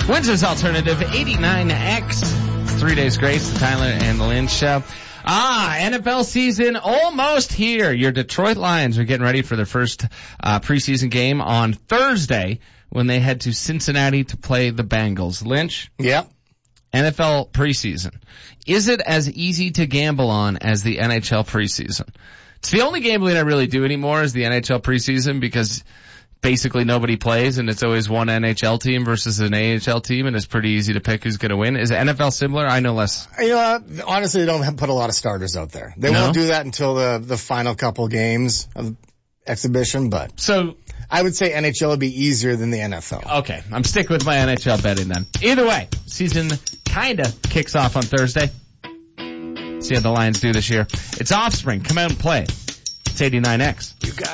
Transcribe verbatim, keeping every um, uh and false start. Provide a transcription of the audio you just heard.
Windsor's Alternative eighty-nine X. Three Days Grace, the Tyler and the Lynn Show. Ah, N F L season almost here. Your Detroit Lions are getting ready for their first uh preseason game on Thursday when they head to Cincinnati to play the Bengals. Lynch? Yep. N F L preseason. Is it as easy to gamble on as the N H L preseason? It's the only gambling I really do anymore is the N H L preseason because basically nobody plays and it's always one N H L team versus an A H L team and it's pretty easy to pick who's going to win. Is N F L similar? I know less. You know, honestly, they don't have put a lot of starters out there. They No? won't do that until the, the final couple games of exhibition, but So, I would say N H L would be easier than the N F L. okay, I'm sticking with my N H L betting then. Either way, season kinda kicks off on Thursday. See how the Lions do this year. It's Offspring. Come out and play. It's eighty-nine X. You got